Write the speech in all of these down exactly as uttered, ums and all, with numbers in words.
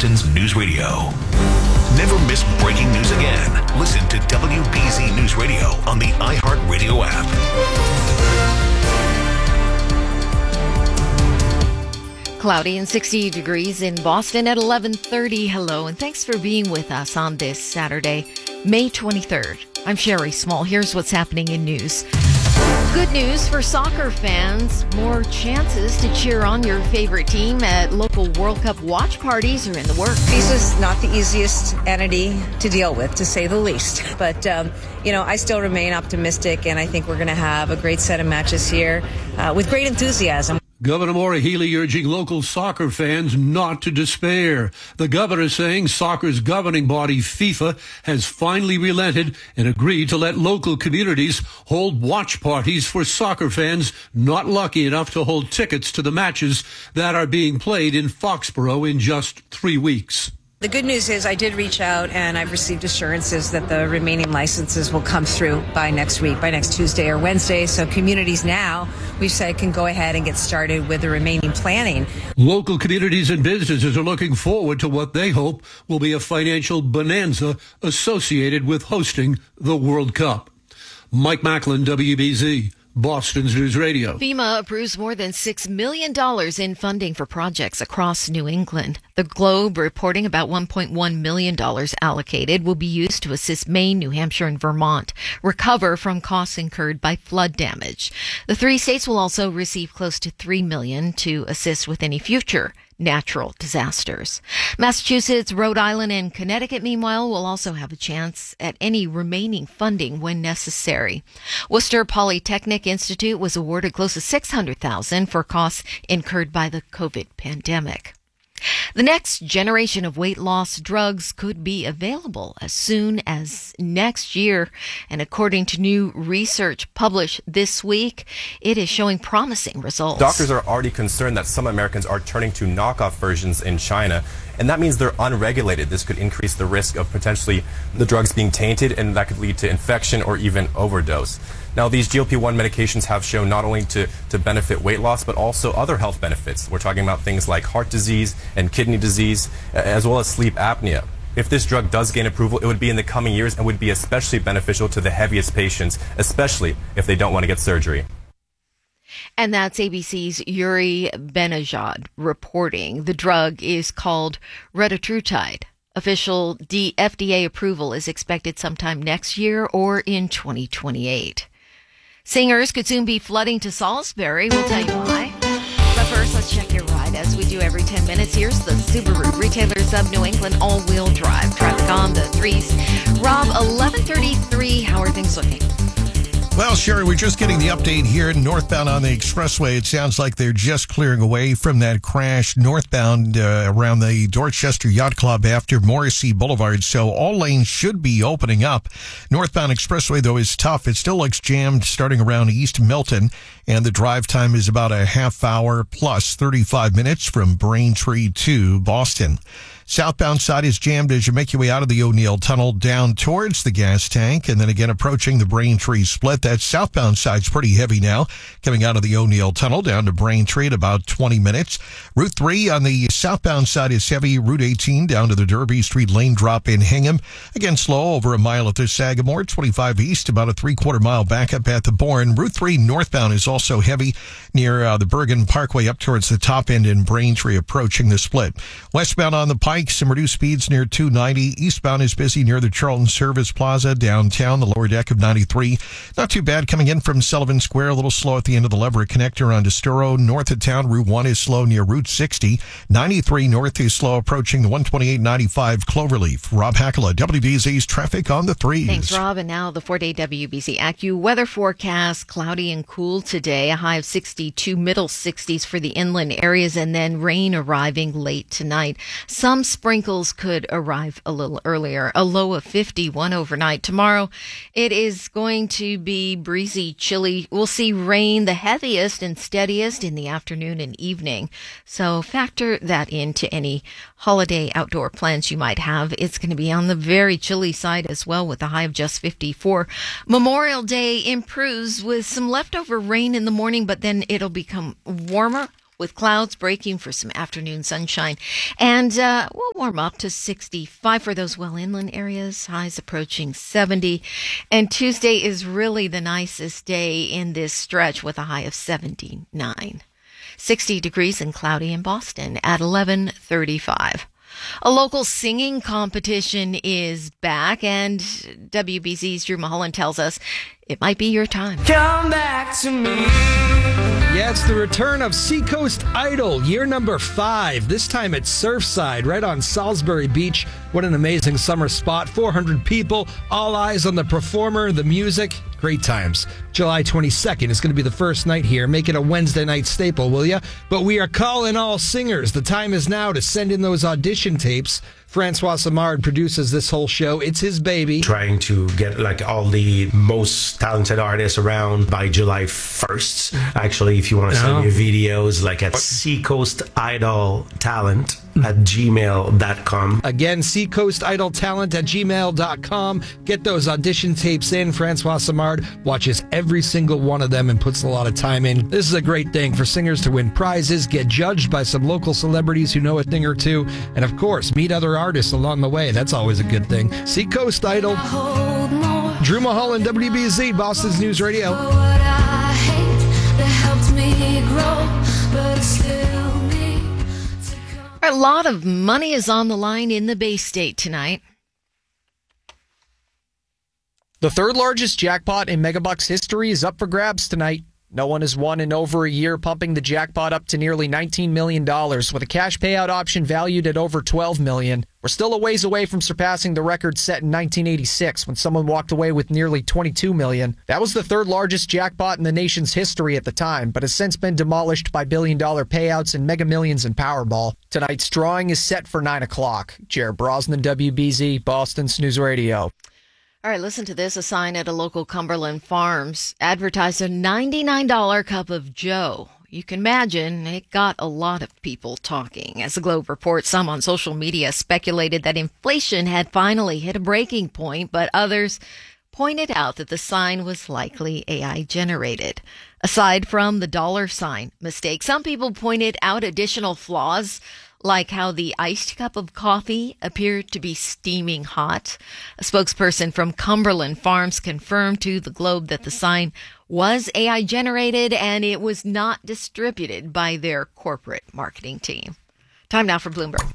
Boston's News Radio. Never miss breaking news again. Listen to W B Z News Radio on the iHeartRadio app. Cloudy and sixty degrees in Boston at eleven thirty. Hello, and thanks for being with us on this Saturday, May twenty-third. I'm Sherry Small. Here's what's happening in news. Good news for soccer fans. More chances to cheer on your favorite team at local World Cup watch parties are in the works. FIFA's not the easiest entity to deal with, to say the least. But, um, you know, I still remain optimistic, and I think we're going to have a great set of matches here uh, with great enthusiasm. Governor Maura Healey urging local soccer fans not to despair. The governor saying soccer's governing body, FIFA, has finally relented and agreed to let local communities hold watch parties for soccer fans not lucky enough to hold tickets to the matches that are being played in Foxborough in just three weeks. The good news is I did reach out, and I've received assurances that the remaining licenses will come through by next week, by next Tuesday or Wednesday. So communities now, we've said, can go ahead and get started with the remaining planning. Local communities and businesses are looking forward to what they hope will be a financial bonanza associated with hosting the World Cup. Mike Macklin, W B Z. Boston's News Radio. FEMA approves more than six million dollars in funding for projects across New England. The Globe reporting about one point one million dollars allocated will be used to assist Maine, New Hampshire, and Vermont recover from costs incurred by flood damage. The three states will also receive close to three million dollars to assist with any future natural disasters. Massachusetts, Rhode Island, and Connecticut, meanwhile, will also have a chance at any remaining funding when necessary. Worcester Polytechnic Institute was awarded close to six hundred thousand dollars for costs incurred by the COVID pandemic. The next generation of weight loss drugs could be available as soon as next year. And according to new research published this week, it is showing promising results. Doctors are already concerned that some Americans are turning to knockoff versions in China, and that means they're unregulated. This could increase the risk of potentially the drugs being tainted, and that could lead to infection or even overdose. Now, these G L P one medications have shown not only to, to benefit weight loss, but also other health benefits. We're talking about things like heart disease and kidney disease, as well as sleep apnea. If this drug does gain approval, it would be in the coming years and would be especially beneficial to the heaviest patients, especially if they don't want to get surgery. And that's A B C's Yuri Benajad reporting. The drug is called retatrutide. Official D- F D A approval is expected sometime next year or in twenty twenty-eight. Singers could soon be flooding to Salisbury. We'll tell you why. But first, let's check your ride. As we do every ten minutes, here's the Subaru Retailers of New England all-wheel drive. Traffic on the threes. Rob, eleven thirty-three. How are things looking? Well, Sherry, we're just getting the update here northbound on the expressway. It sounds like they're just clearing away from that crash northbound uh, around the Dorchester Yacht Club after Morrissey Boulevard. So all lanes should be opening up. Northbound expressway, though, is tough. It still looks jammed starting around East Milton, and the drive time is about a half hour plus thirty-five minutes from Braintree to Boston. Southbound side is jammed as you make your way out of the O'Neill Tunnel down towards the gas tank, and then again approaching the Braintree split. That southbound side's pretty heavy now, coming out of the O'Neill Tunnel down to Braintree at about twenty minutes. Route three on the southbound side is heavy. Route eighteen down to the Derby Street lane drop in Hingham. Again, slow over a mile at the Sagamore. twenty-five east, about a three-quarter mile backup at the Bourne. Route three northbound is also heavy near uh, the Bergen Parkway up towards the top end in Braintree, approaching the split. Westbound on the Pike, some reduced speeds near two ninety. Eastbound is busy near the Charlton Service Plaza downtown, the lower deck of ninety-three. Not too bad coming in from Sullivan Square, a little slow at the end of the Leverett Connector on Desturo. North of town, Route one is slow near Route sixty. ninety-three north is slow approaching the one twenty-eight ninety-five Cloverleaf. Rob Hackala, W B Z's traffic on the threes. Thanks, Rob. And now the four-day W B Z AccuWeather forecast. Cloudy and cool today, a high of sixty-two, middle sixties for the inland areas, and then rain arriving late tonight. Some sprinkles could arrive a little earlier. A low of fifty-one overnight. Tomorrow, it is going to be breezy, chilly. We'll see rain, the heaviest and steadiest in the afternoon and evening. So factor that into any holiday outdoor plans you might have. It's going to be on the very chilly side as well, with a high of just fifty-four. Memorial Day improves with some leftover rain in the morning, but then it'll become warmer with clouds breaking for some afternoon sunshine. And uh, we'll warm up to sixty-five for those well inland areas, highs approaching seventy. And Tuesday is really the nicest day in this stretch with a high of seventy-nine. sixty degrees and cloudy in Boston at eleven thirty-five. A local singing competition is back, and W B Z's Drew Mulholland tells us it might be your time. Come back to me. Yeah, it's the return of Seacoast Idol, year number five. This time at Surfside, right on Salisbury Beach. What an amazing summer spot. four hundred people, all eyes on the performer, the music. Great times. July twenty-second is going to be the first night here. Make it a Wednesday night staple, will ya? But we are calling all singers. The time is now to send in those audition tapes. Francois Samard produces this whole show. It's his baby. Trying to get like all the most talented artists around by July first. Actually, if you want to send No. me videos, like at Seacoast Idol Talent at gmail dot com. Again, Seacoast Idol Talent at gmail dot com. Get those audition tapes in. Francois Samard watches every single one of them and puts a lot of time in. This is a great thing for singers to win prizes, get judged by some local celebrities who know a thing or two, and of course, meet other artists along the way. That's always a good thing. Seacoast Idol. Drew Mulholland, W B Z, Boston's News Radio. A lot of money is on the line in the Bay State tonight. The third largest jackpot in Megabucks history is up for grabs tonight. No one has won in over a year, pumping the jackpot up to nearly nineteen million dollars, with a cash payout option valued at over twelve million dollars. We're still a ways away from surpassing the record set in nineteen eighty-six, when someone walked away with nearly twenty-two million dollars. That was the third largest jackpot in the nation's history at the time, but has since been demolished by billion-dollar payouts in Mega Millions and Powerball. Tonight's drawing is set for nine o'clock. Jared Brosnan, W B Z, Boston's News Radio. All right, listen to this. A sign at a local Cumberland Farms advertised a ninety-nine dollars cup of Joe. You can imagine it got a lot of people talking. As the Globe reports, some on social media speculated that inflation had finally hit a breaking point, but others pointed out that the sign was likely A I generated. Aside from the dollar sign mistake, some people pointed out additional flaws, like how the iced cup of coffee appeared to be steaming hot. A spokesperson from Cumberland Farms confirmed to the Globe that the sign was A I generated and it was not distributed by their corporate marketing team. Time now for Bloomberg.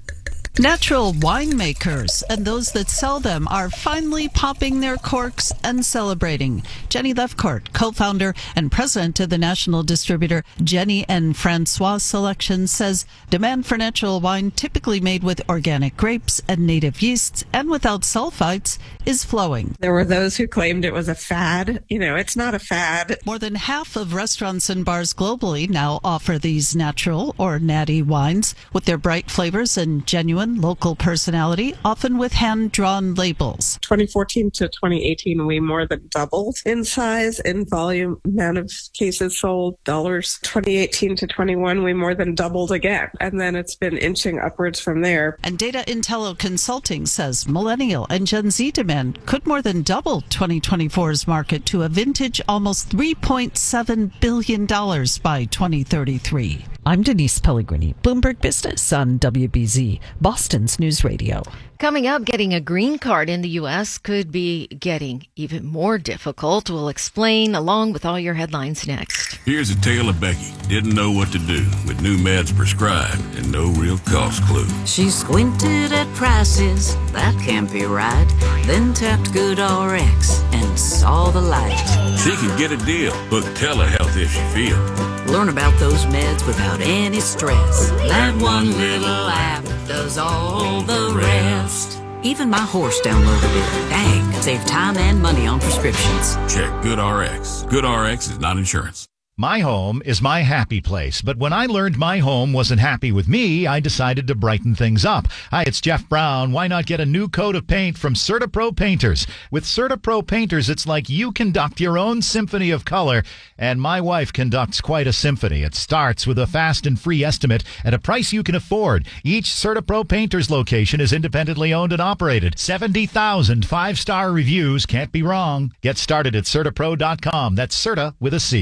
Natural winemakers and those that sell them are finally popping their corks and celebrating. Jenny Lefcourt, co-founder and president of the national distributor Jenny and Francois Selection, says demand for natural wine, typically made with organic grapes and native yeasts and without sulfites, is flowing. There were those who claimed it was a fad. You know, it's not a fad. More than half of restaurants and bars globally now offer these natural or natty wines with their bright flavors and genuine local personality, often with hand-drawn labels. twenty fourteen to twenty eighteen, we more than doubled in size, in volume, amount of cases sold, dollars. twenty eighteen to twenty-one, we more than doubled again. And then it's been inching upwards from there. And Data Intello Consulting says millennial and Gen Z demand could more than double twenty twenty-four's market to a vintage almost three point seven billion dollars by twenty thirty-three. I'm Denise Pellegrini, Bloomberg Business on W B Z, Boston's News Radio. Coming up, getting a green card in the U S could be getting even more difficult. We'll explain along with all your headlines next. Here's a tale of Becky. Didn't know what to do with new meds prescribed and no real cost clue. She squinted at prices, that can't be right. Then tapped GoodRx and saw the light. She could get a deal. Book telehealth if she feels. Learn about those meds without any stress. That one little app does all the rest. Even my horse downloaded it. Dang, save time and money on prescriptions. Check GoodRx. GoodRx is not insurance. My home is my happy place, but when I learned my home wasn't happy with me, I decided to brighten things up. Hi, it's Jeff Brown. Why not get a new coat of paint from CertaPro Painters? With CertaPro Painters, it's like you conduct your own symphony of color, and my wife conducts quite a symphony. It starts with a fast and free estimate at a price you can afford. Each CertaPro Painters location is independently owned and operated. seventy thousand five-star reviews. Can't be wrong. Get started at Certa Pro dot com. That's Certa with a C.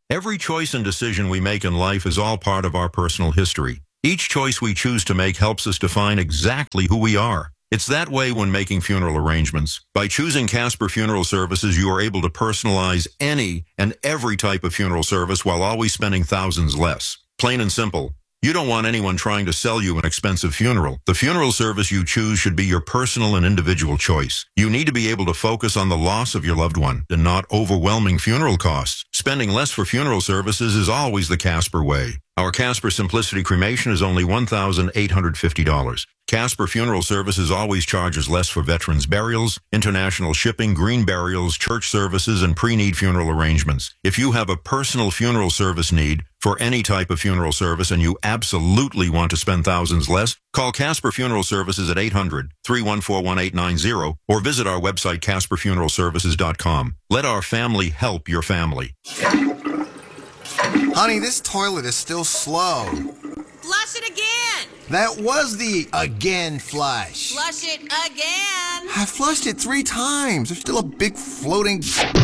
Every choice and decision we make in life is all part of our personal history. Each choice we choose to make helps us define exactly who we are. It's that way when making funeral arrangements. By choosing Casper Funeral Services, you are able to personalize any and every type of funeral service while always spending thousands less. Plain and simple. You don't want anyone trying to sell you an expensive funeral. The funeral service you choose should be your personal and individual choice. You need to be able to focus on the loss of your loved one and not overwhelming funeral costs. Spending less for funeral services is always the Casper way. Our Casper Simplicity Cremation is only one thousand eight hundred fifty dollars. Casper Funeral Services always charges less for veterans' burials, international shipping, green burials, church services, and pre-need funeral arrangements. If you have a personal funeral service need for any type of funeral service and you absolutely want to spend thousands less, call Casper Funeral Services at eight hundred, three one four, one eight nine zero or visit our website casper funeral services dot com. Let our family help your family. Honey, this toilet is still slow. Flush it again! That was the again flush. Flush it again! I flushed it three times. There's still a big floating...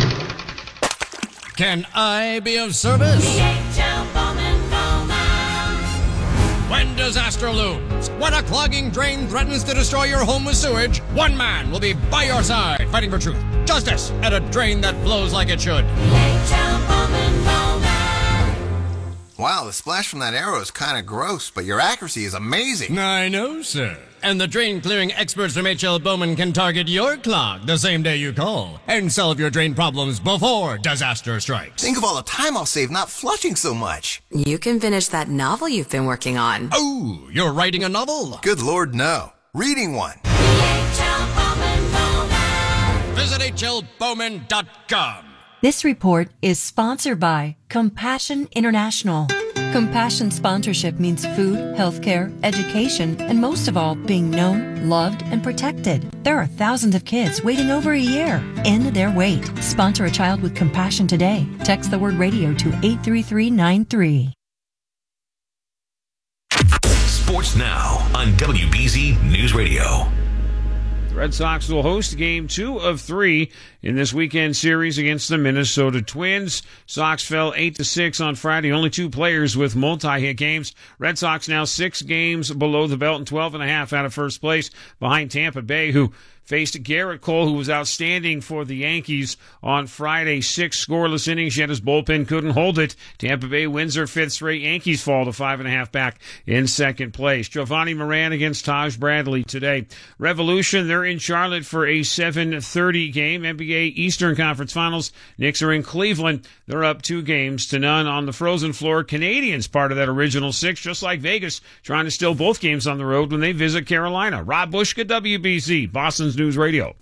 Can I be of service? D H L Bowman Bowman. When disaster looms, when a clogging drain threatens to destroy your home with sewage, one man will be by your side, fighting for truth, justice, and a drain that flows like it should. D H L Bowman Bowman. Wow, the splash from that arrow is kind of gross, but your accuracy is amazing. I know, sir. And the drain clearing experts from H L Bowman can target your clog the same day you call and solve your drain problems before disaster strikes. Think of all the time I'll save not flushing so much. You can finish that novel you've been working on. Oh, you're writing a novel? Good Lord, no. Reading one. D H L Bowman Bowman. Visit H L Bowman dot com. This report is sponsored by Compassion International. Compassion sponsorship means food, healthcare, education, and most of all, being known, loved, and protected. There are thousands of kids waiting over a year. End their wait. Sponsor a child with compassion today. Text the word radio to eight three three nine three. Sports Now on W B Z News Radio. The Red Sox will host game two of three in this weekend series against the Minnesota Twins. Sox fell eight to six on Friday. Only two players with multi-hit games. Red Sox now six games below the belt and twelve and a half out of first place behind Tampa Bay, who faced Garrett Cole, who was outstanding for the Yankees on Friday. Six scoreless innings, yet his bullpen couldn't hold it. Tampa Bay wins their fifth straight. Yankees fall to five and a half back in second place. Giovanni Moran against Taj Bradley today. Revolution, they're in Charlotte for a seven thirty game. N B A Eastern Conference Finals. Knicks are in Cleveland. They're up two games to none on the frozen floor. Canadians part of that original six, just like Vegas, trying to steal both games on the road when they visit Carolina. Rob Bushka, W B Z, Boston's News Radio.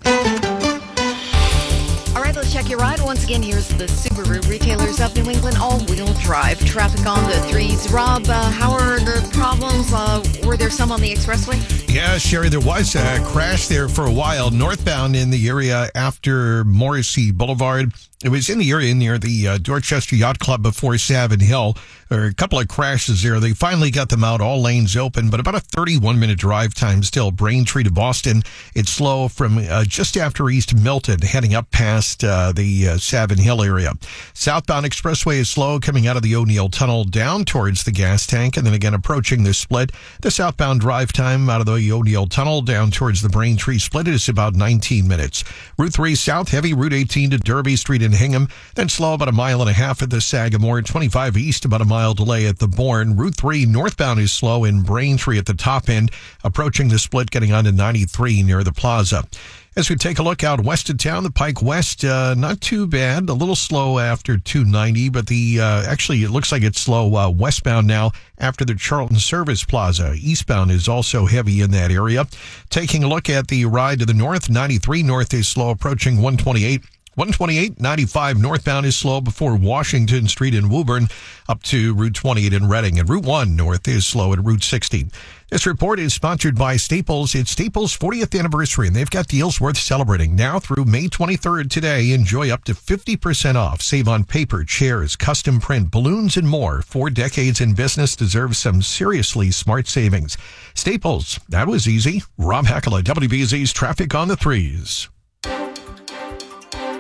All right, let's check your ride. Once again, here's the Subaru Retailers of New England all-wheel drive. Traffic on the threes. Rob, uh, how are the problems? Uh, were there some on the expressway? Yeah, Sherry, there was a crash there for a while, northbound in the area after Morrissey Boulevard. It was in the area near the uh, Dorchester Yacht Club before Savin Hill. There were a couple of crashes there. They finally got them out, all lanes open, but about a thirty-one minute drive time still. Braintree to Boston. It's slow from uh, just after East Milton, heading up past uh, the uh, Savin Hill area. Southbound expressway is slow coming out of the O'Neill Tunnel down towards the gas tank, and then again approaching the split. The southbound drive time out of the O'Neill Tunnel down towards the Braintree split is about nineteen minutes. Route three south, heavy. Route eighteen to Derby Street in Hingham, then slow about a mile and a half at the Sagamore. twenty-five east, about a mile delay at the Bourne. Route three northbound is slow in Braintree at the top end, approaching the split, getting onto ninety-three near the plaza. As we take a look out west of town, the Pike West, uh, not too bad. A little slow after two ninety, but the uh, actually it looks like it's slow uh, westbound now after the Charlton Service Plaza. Eastbound is also heavy in that area. Taking a look at the ride to the north, ninety-three north is slow approaching one twenty-eight. one twenty-eight, ninety-five northbound is slow before Washington Street in Woburn up to Route twenty-eight in Reading. And Route one north is slow at Route sixty. This report is sponsored by Staples. It's Staples' fortieth anniversary, and they've got deals worth celebrating. Now through May twenty-third today, enjoy up to fifty percent off. Save on paper, chairs, custom print, balloons, and more. Four decades in business deserves some seriously smart savings. Staples, that was easy. Rob Hackala, W B Z's Traffic on the Threes.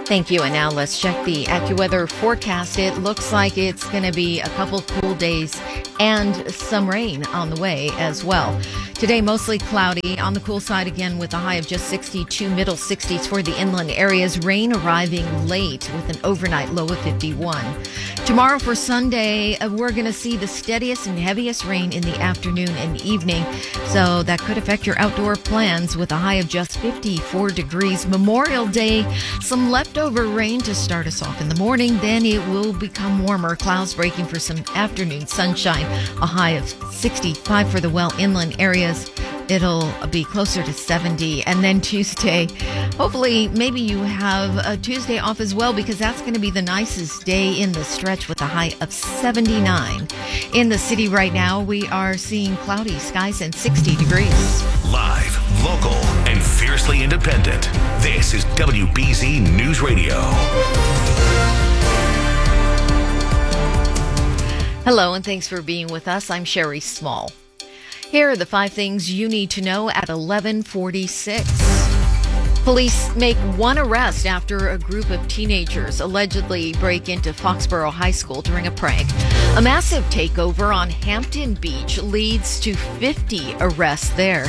Thank you. And now let's check the AccuWeather forecast. It looks like it's going to be a couple cool days and some rain on the way as well. Today, mostly cloudy. On the cool side again with a high of just sixty-two, middle sixties for the inland areas. Rain arriving late with an overnight low of fifty-one. Tomorrow for Sunday, uh, we're going to see the steadiest and heaviest rain in the afternoon and evening. So that could affect your outdoor plans with a high of just fifty-four degrees. Memorial Day, some leftover rain to start us off in the morning. Then it will become warmer. Clouds breaking for some afternoon sunshine. A high of sixty-five for the well inland areas. It'll be closer to seventy. And then Tuesday, hopefully maybe you have a Tuesday off as well, because that's going to be the nicest day in the stretch with a high of seventy-nine. In the city right now, we are seeing cloudy skies and sixty degrees. Live, local, and fiercely independent. This is W B Z News Radio. Hello, and thanks for being with us. I'm Sherry Small. Here are the five things you need to know at eleven forty-six. Police make one arrest after a group of teenagers allegedly break into Foxborough High School during a prank. A massive takeover on Hampton Beach leads to fifty arrests there.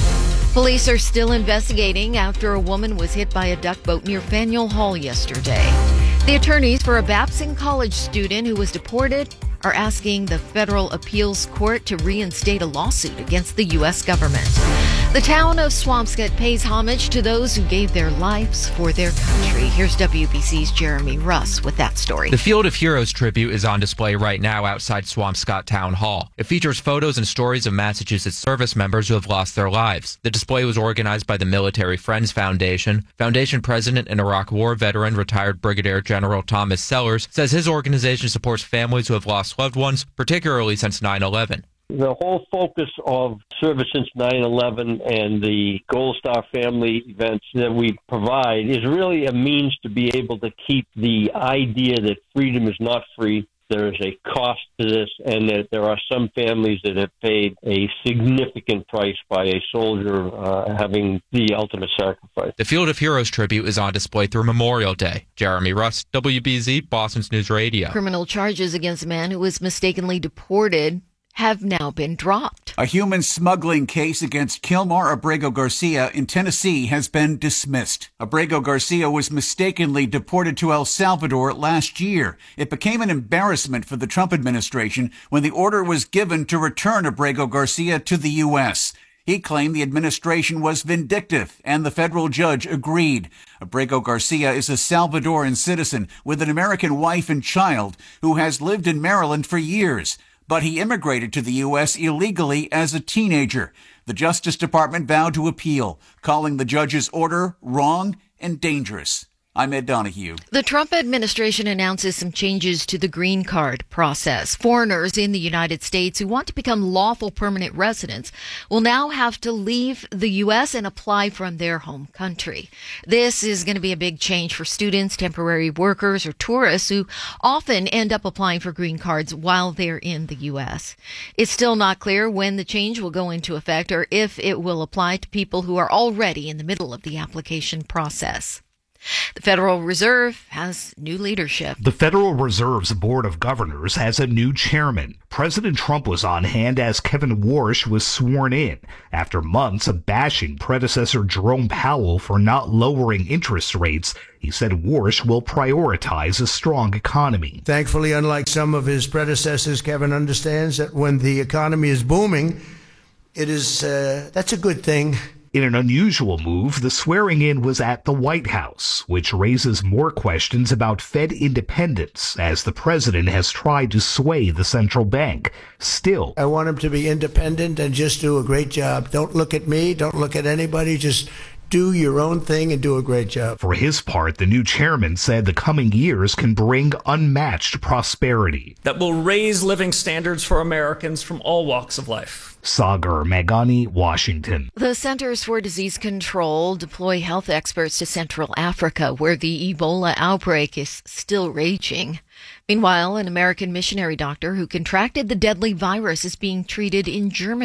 Police are still investigating after a woman was hit by a duck boat near Faneuil Hall yesterday. The attorneys for a Babson College student who was deported are asking the Federal Appeals Court to reinstate a lawsuit against the U S government. The town of Swampscott pays homage to those who gave their lives for their country. Here's W B C's Jeremy Russ with that story. The Field of Heroes tribute is on display right now outside Swampscott Town Hall. It features photos and stories of Massachusetts service members who have lost their lives. The display was organized by the Military Friends Foundation. Foundation president and Iraq War veteran, retired Brigadier General Thomas Sellers, says his organization supports families who have lost loved ones, particularly since nine eleven. The whole focus of Service Since nine eleven and the Gold Star family events that we provide is really a means to be able to keep the idea that freedom is not free. There is a cost to this, and that there are some families that have paid a significant price by a soldier uh, having the ultimate sacrifice. The Field of Heroes tribute is on display through Memorial Day. Jeremy Russ, W B Z, Boston's News Radio. Criminal charges against a man who was mistakenly deported have now been dropped. A human smuggling case against Kilmar Abrego Garcia in Tennessee has been dismissed. Abrego Garcia was mistakenly deported to El Salvador last year. It became an embarrassment for the Trump administration when the order was given to return Abrego Garcia to the U S. He claimed the administration was vindictive, and the federal judge agreed. Abrego Garcia is a Salvadoran citizen with an American wife and child who has lived in Maryland for years. But he immigrated to the U S illegally as a teenager. The Justice Department vowed to appeal, calling the judge's order wrong and dangerous. I'm Ed Donahue. The Trump administration announces some changes to the green card process. Foreigners in the United States who want to become lawful permanent residents will now have to leave the U S and apply from their home country. This is going to be a big change for students, temporary workers, or tourists who often end up applying for green cards while they're in the U S. It's still not clear when the change will go into effect or if it will apply to people who are already in the middle of the application process. The Federal Reserve has new leadership. The Federal Reserve's Board of Governors has a new chairman. President Trump was on hand as Kevin Warsh was sworn in after months of bashing predecessor Jerome Powell for not lowering interest rates. He said Warsh will prioritize a strong economy. Thankfully, unlike some of his predecessors, Kevin understands that when the economy is booming, it is uh, that's a good thing. In an unusual move, the swearing-in was at the White House, which raises more questions about Fed independence as the president has tried to sway the central bank. Still, I want him to be independent and just do a great job. Don't look at me. Don't look at anybody. Just do your own thing and do a great job. For his part, the new chairman said the coming years can bring unmatched prosperity that will raise living standards for Americans from all walks of life. Sagar Meghani, Washington. The Centers for Disease Control deploy health experts to Central Africa, where the Ebola outbreak is still raging. Meanwhile, an American missionary doctor who contracted the deadly virus is being treated in Germany.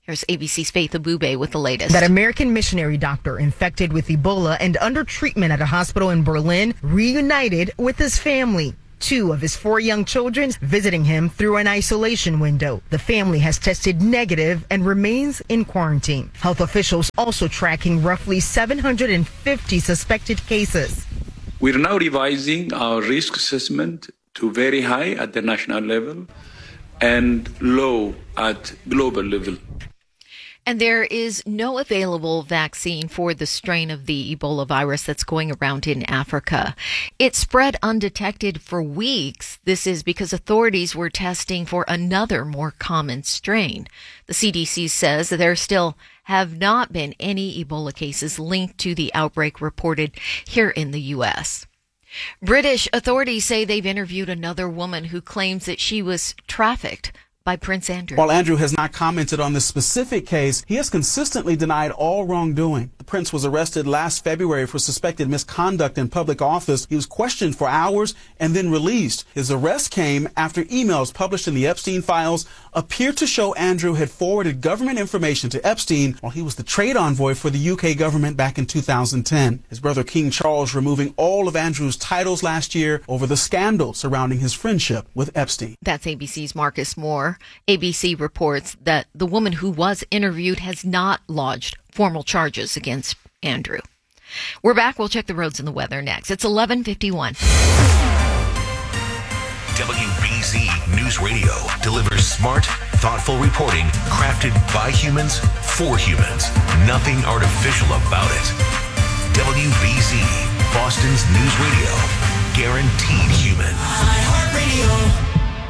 Here's A B C's Faith Abube with the latest. That American missionary doctor infected with Ebola and under treatment at a hospital in Berlin reunited with his family. Two of his four young children visiting him through an isolation window. The family has tested negative and remains in quarantine. Health officials also tracking roughly seven hundred fifty suspected cases. We are now revising our risk assessment to very high at the national level and low at global level. And there is no available vaccine for the strain of the Ebola virus that's going around in Africa. It spread undetected for weeks. This is because authorities were testing for another more common strain. The C D C says that there still have not been any Ebola cases linked to the outbreak reported here in the U S. British authorities say they've interviewed another woman who claims that she was trafficked by Prince Andrew. While Andrew has not commented on this specific case, he has consistently denied all wrongdoing. The prince was arrested last February for suspected misconduct in public office. He was questioned for hours and then released. His arrest came after emails published in the Epstein files appeared to show Andrew had forwarded government information to Epstein while he was the trade envoy for the U K government back in two thousand ten. His brother King Charles removing all of Andrew's titles last year over the scandal surrounding his friendship with Epstein. That's A B C's Marcus Moore. A B C reports that the woman who was interviewed has not lodged formal charges against Andrew. We're back. We'll check the roads and the weather next. It's eleven fifty-one. W B Z News Radio delivers smart, thoughtful reporting crafted by humans for humans. Nothing artificial about it. W B Z, Boston's news radio. Guaranteed human. iHeartRadio.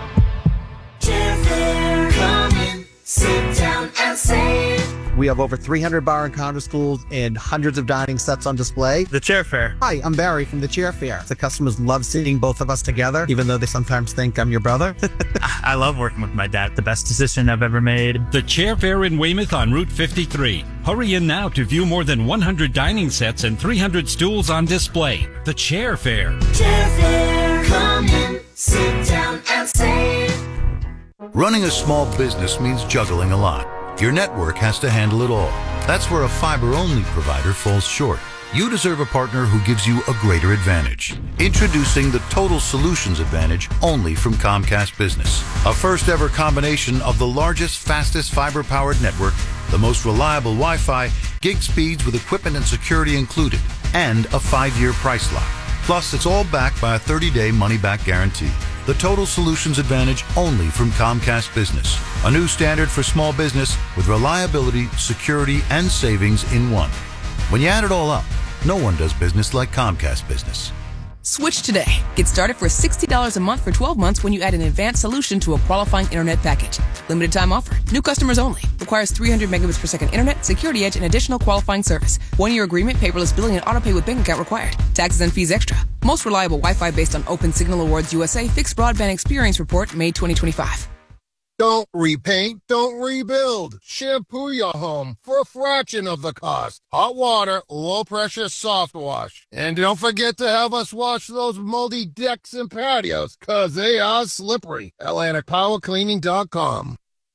Come in, sit down and save. We have over three hundred bar and counter stools and hundreds of dining sets on display. The Chair Fair. Hi, I'm Barry from the Chair Fair. The customers love seeing both of us together, even though they sometimes think I'm your brother. I love working with my dad. The best decision I've ever made. The Chair Fair in Weymouth on Route fifty-three. Hurry in now to view more than one hundred dining sets and three hundred stools on display. The Chair Fair. Chair Fair. Come in, sit down and save. Running a small business means juggling a lot. Your network has to handle it all. That's where a fiber-only provider falls short. You deserve a partner who gives you a greater advantage. Introducing the Total Solutions Advantage only from Comcast Business. A first-ever combination of the largest, fastest fiber-powered network, the most reliable Wi-Fi, gig speeds with equipment and security included, and a five-year price lock. Plus, it's all backed by a thirty-day money-back guarantee. The Total Solutions Advantage only from Comcast Business. A new standard for small business with reliability, security, and savings in one. When you add it all up, no one does business like Comcast Business. Switch today. Get started for sixty dollars a month for twelve months when you add an advanced solution to a qualifying internet package. Limited time offer. New customers only. Requires three hundred megabits per second internet, security edge, and additional qualifying service. One-year agreement, paperless billing, and autopay with bank account required. Taxes and fees extra. Most reliable Wi-Fi based on Open Signal Awards U S A Fixed Broadband Experience Report, May twenty twenty-five. Don't repaint, don't rebuild. Shampoo your home for a fraction of the cost. Hot water, low pressure soft wash. And don't forget to have us wash those moldy decks and patios, cause they are slippery. Atlantic Power Cleaning dot com.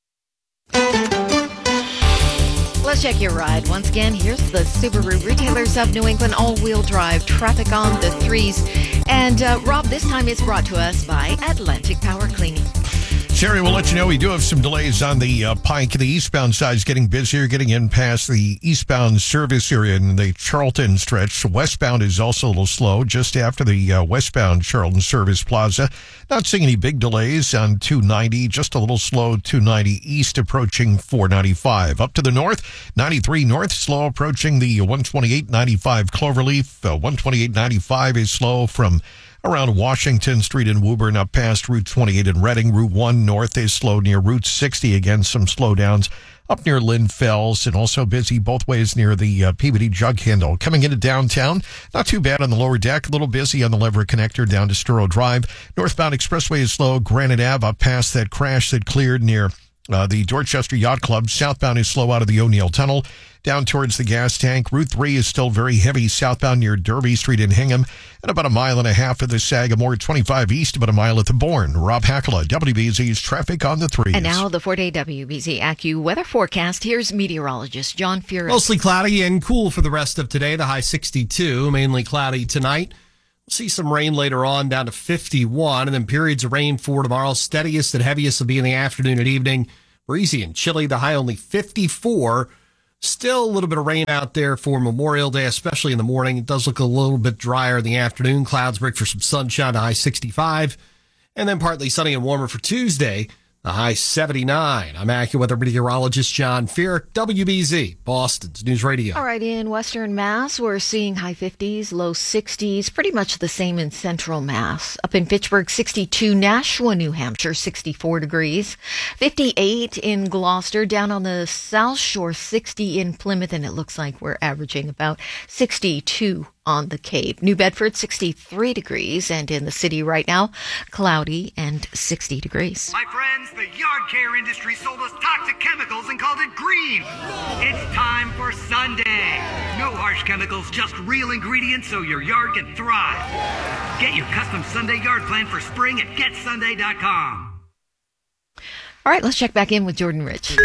Let's check your ride. Once again, here's the Subaru Retailers of New England all-wheel drive traffic on the threes. And uh, Rob, this time it's brought to us by Atlantic Power Cleaning. Sherry, we'll let you know we do have some delays on the uh, Pike. The eastbound side is getting busier, getting in past the eastbound service area in the Charlton stretch. Westbound is also a little slow just after the uh, westbound Charlton Service Plaza. Not seeing any big delays on two ninety, just a little slow two ninety east approaching four ninety-five. Up to the north, ninety-three north, slow approaching the one twenty-eight ninety-five Cloverleaf. Uh, one twenty-eight ninety-five is slow from around Washington Street in Woburn up past Route twenty-eight in Reading. Route one north is slow near Route sixty. Again, some slowdowns up near Lynn Fells, and also busy both ways near the uh, Peabody Jug Handle. Coming into downtown, not too bad on the lower deck, a little busy on the Lever Connector down to Sturrow Drive. Northbound Expressway is slow. Granite Ave up past that crash that cleared near Uh, the Dorchester Yacht Club southbound is slow out of the O'Neill Tunnel down towards the gas tank. Route three is still very heavy southbound near Derby Street in Hingham, and about a mile and a half of the Sagamore. twenty-five east, about a mile at the Bourne. Rob Hackala, W B Z's traffic on the threes. And now the four-day W B Z AccuWeather forecast. Here's meteorologist John Furist. Mostly cloudy and cool for the rest of today. The high sixty-two, mainly cloudy tonight. We'll see some rain later on down to fifty-one, and then periods of rain for tomorrow. Steadiest and heaviest will be in the afternoon and evening. Breezy and chilly, the high only fifty-four. Still a little bit of rain out there for Memorial Day, especially in the morning. It does look a little bit drier in the afternoon. Clouds break for some sunshine, the high sixty-five. And then partly sunny and warmer for Tuesday, the high seventy-nine. I'm AccuWeather meteorologist John Fear, W B Z, Boston's News Radio. All right, in Western Mass, we're seeing high fifties, low sixties, pretty much the same in Central Mass. Up in Fitchburg, sixty-two, Nashua, New Hampshire, sixty-four degrees, fifty-eight in Gloucester, down on the South Shore, sixty in Plymouth, and it looks like we're averaging about sixty-two on the Cape. New Bedford, sixty-three degrees, and in the city right now, cloudy and sixty degrees. My friends, the yard care industry sold us toxic chemicals and called it green. It's time for Sunday. No harsh chemicals, just real ingredients so your yard can thrive. Get your custom Sunday yard plan for spring at get sunday dot com. All right, let's check back in with Jordan Rich.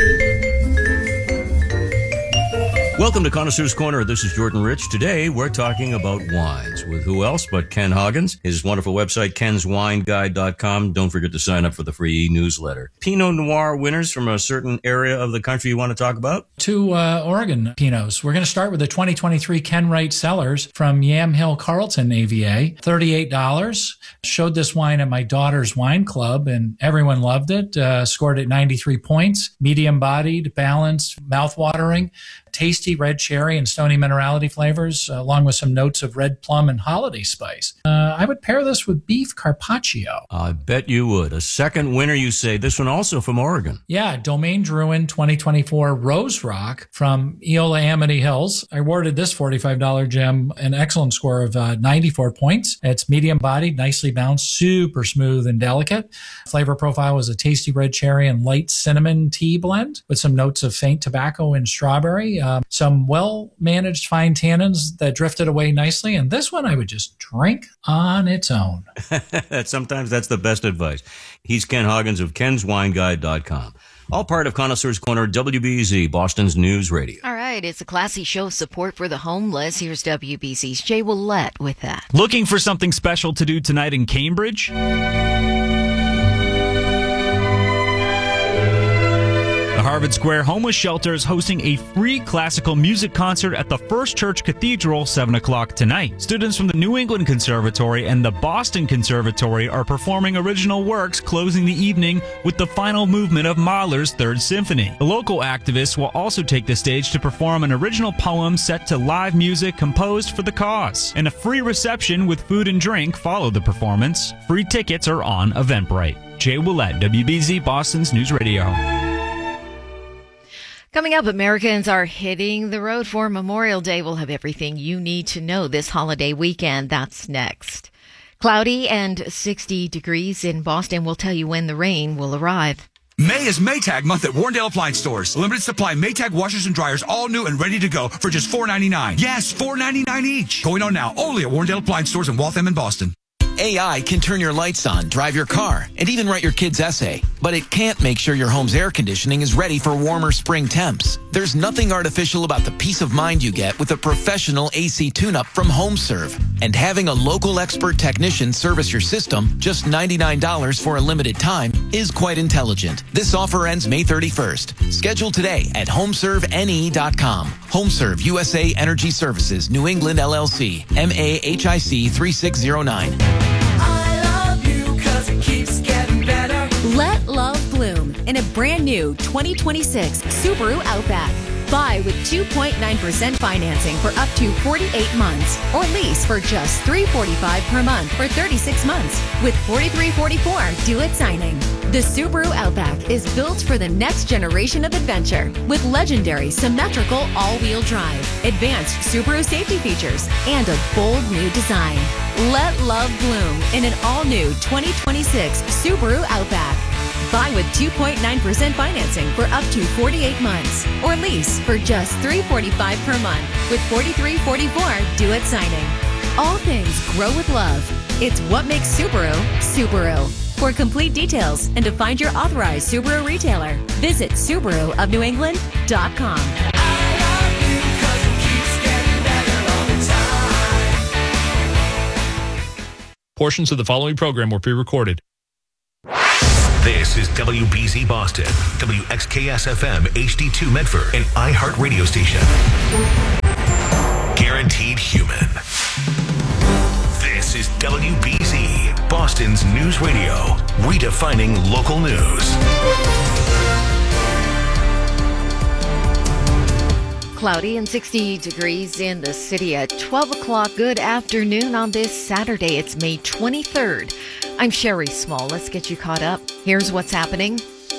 Welcome to Connoisseur's Corner. This is Jordan Rich. Today, we're talking about wines with who else but Ken Hoggins. His wonderful website, kens wine guide dot com. Don't forget to sign up for the free e-newsletter. Pinot Noir winners from a certain area of the country you want to talk about? Two uh, Oregon Pinots. We're going to start with the twenty twenty-three Ken Wright Cellars from Yamhill Carlton A V A. thirty-eight dollars. Showed this wine at my daughter's wine club, and everyone loved it. Uh, scored it ninety-three points. Medium-bodied, balanced, mouth-watering. Tasty red cherry and stony minerality flavors, uh, along with some notes of red plum and holiday spice. Uh, I would pair this with beef carpaccio. I bet you would. A second winner, you say. This one also from Oregon. Yeah, Domaine Drouhin twenty twenty-four Rose Rock from Eola Amity Hills. I awarded this forty-five dollars gem an excellent score of uh, ninety-four points. It's medium-bodied, nicely balanced, super smooth and delicate. Flavor profile was a tasty red cherry and light cinnamon tea blend with some notes of faint tobacco and strawberry. Um, some well-managed fine tannins that drifted away nicely. And this one I would just drink on its own. Sometimes that's the best advice. He's Ken Hoggins of kens wine guide dot com. All part of Connoisseur's Corner, W B Z, Boston's News Radio. All right, it's a classy show of support for the homeless. Here's W B Z's Jay Willette with that. Looking for something special to do tonight in Cambridge? The Harvard Square Homeless Shelter is hosting a free classical music concert at the First Church Cathedral, seven o'clock tonight. Students from the New England Conservatory and the Boston Conservatory are performing original works, closing the evening with the final movement of Mahler's Third Symphony. The local activists will also take the stage to perform an original poem set to live music composed for the cause. And a free reception with food and drink followed the performance. Free tickets are on Eventbrite. Jay Willette, W B Z, Boston's News Radio. Coming up, Americans are hitting the road for Memorial Day. We'll have everything you need to know this holiday weekend. That's next. Cloudy and sixty degrees in Boston. We'll tell you when the rain will arrive. May is Maytag month at Warrendale Appliance Stores. Limited supply Maytag washers and dryers, all new and ready to go for just four ninety-nine. Yes, four ninety-nine each. Going on now only at Warrendale Appliance Stores in Waltham and Boston. A I can turn your lights on, drive your car, and even write your kid's essay. But it can't make sure your home's air conditioning is ready for warmer spring temps. There's nothing artificial about the peace of mind you get with a professional A C tune-up from HomeServe. And having a local expert technician service your system, just ninety-nine dollars for a limited time, is quite intelligent. This offer ends May thirty-first. Schedule today at home serve N E dot com. HomeServe U S A Energy Services, New England L L C, M A H I C three six zero nine. Let love bloom in a brand new twenty twenty-six Subaru Outback. Buy with two point nine percent financing for up to forty-eight months or lease for just three hundred forty-five dollars per month for thirty-six months with forty-three forty-four due at signing. The Subaru Outback is built for the next generation of adventure with legendary symmetrical all-wheel drive, advanced Subaru safety features, and a bold new design. Let love bloom in an all-new twenty twenty-six Subaru Outback. Buy with two point nine percent financing for up to forty-eight months. Or lease for just three hundred forty-five dollars per month with forty-three forty-four due at signing. All things grow with love. It's what makes Subaru, Subaru. For complete details and to find your authorized Subaru retailer, visit Subaru of New England dot com. Portions of the following program were pre-recorded. This is W B Z Boston, W X K S F M H D two Medford, an iHeart radio station. Guaranteed human. This is W B Z, Boston's news radio, redefining local news. Cloudy and sixty degrees in the city at twelve o'clock. Good afternoon on this Saturday. It's May twenty-third. I'm Sherry Small. Let's get you caught up. Here's what's happening.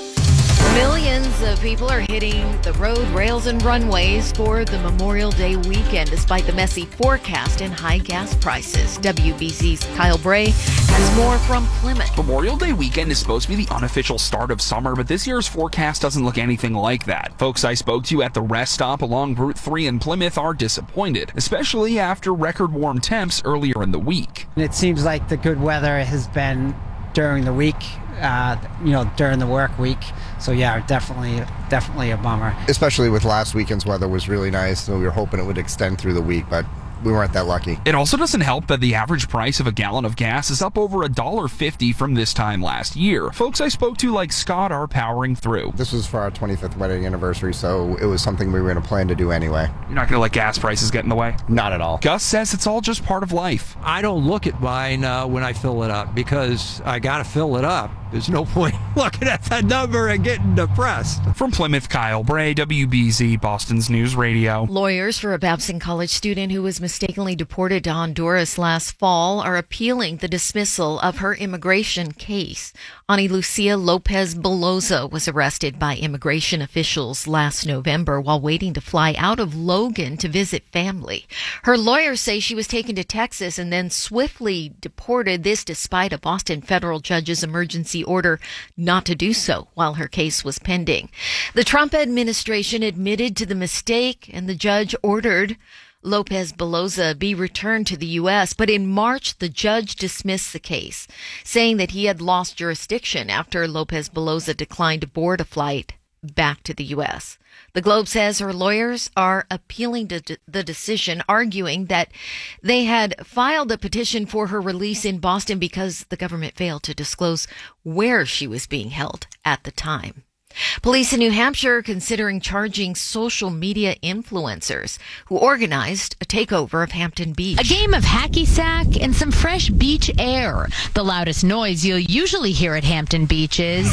Millions of people are hitting the road, rails, and runways for the Memorial Day weekend, despite the messy forecast and high gas prices. W B Z's Kyle Bray has more from Plymouth. Memorial Day weekend is supposed to be the unofficial start of summer, but this year's forecast doesn't look anything like that. Folks I spoke to at the rest stop along Route three in Plymouth are disappointed, especially after record warm temps earlier in the week. It seems like the good weather has been during the week, uh, you know, during the work week. So yeah, definitely, definitely a bummer. Especially with last weekend's weather was really nice, so we were hoping it would extend through the week, but we weren't that lucky. It also doesn't help that the average price of a gallon of gas is up over one dollar fifty from this time last year. Folks I spoke to like Scott are powering through. This was for our twenty-fifth wedding anniversary, so it was something we were going to plan to do anyway. You're not going to let gas prices get in the way? Not at all. Gus says it's all just part of life. I don't look at mine uh, when I fill it up because I got to fill it up. There's no point looking at that number and getting depressed. From Plymouth, Kyle Bray, W B Z, Boston's News Radio. Lawyers for a Babson College student who was mistakenly deported to Honduras last fall are appealing the dismissal of her immigration case. Ani Lucia Lopez Beloza was arrested by immigration officials last November while waiting to fly out of Logan to visit family. Her lawyers say she was taken to Texas and then swiftly deported, this despite a Boston federal judge's emergency order not to do so while her case was pending. The Trump administration admitted to the mistake, and the judge ordered Lopez Beloza be returned to the U S, but in March, the judge dismissed the case, saying that he had lost jurisdiction after Lopez Beloza declined to board a flight back to the U S. The Globe says her lawyers are appealing to the decision, arguing that they had filed a petition for her release in Boston because the government failed to disclose where she was being held at the time. Police in New Hampshire are considering charging social media influencers who organized a takeover of Hampton Beach. A game of hacky sack and some fresh beach air. The loudest noise you'll usually hear at Hampton Beach is...